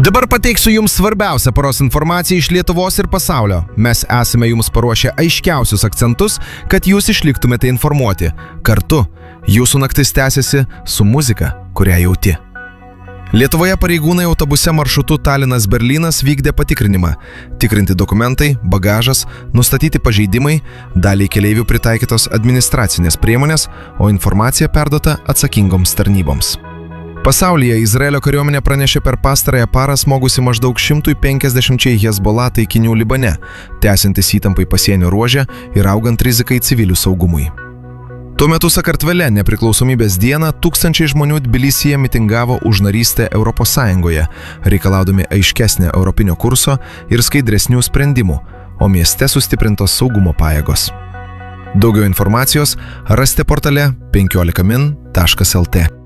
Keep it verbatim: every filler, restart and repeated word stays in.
Dabar pateiksiu jums svarbiausią paros informaciją iš Lietuvos ir pasaulio. Mes esame jums paruošę aiškiausius akcentus, kad jūs išliktumėte informuoti. Kartu jūsų naktis tęsiasi su muzika, kurią jauti. Lietuvoje pareigūnai autobuse maršrutu Talinas-Berlynas vykdė patikrinimą. Tikrinti dokumentai, bagažas, nustatyti pažeidimai, daliai keleivių pritaikytos administracinės priemonės, o informacija perduota atsakingoms tarnyboms. Pasaulyje Izraelio kariuomenė pranešė per pastarąją parą smogusi maždaug šimtui penkiasdešimčiai Hezbollah taikinių Libane, tęsiantis įtampai pasienio ruože ir augant rizikai civilių saugumui. Tuo metu Sakartvele nepriklausomybės dieną tūkstančiai žmonių Tbilisyje mitingavo už narystę Europos Sąjungoje, reikalaudami aiškesnio europinio kurso ir skaidresnių sprendimų, o mieste sustiprintos saugumo pajėgos. Daugiau informacijos rasite portale penkiolika min taškas lt.